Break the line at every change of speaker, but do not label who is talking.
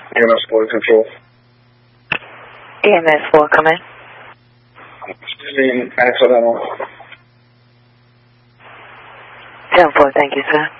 EMS 4 control.
EMS 4, come in.
Accidental.
10-4, thank you, sir.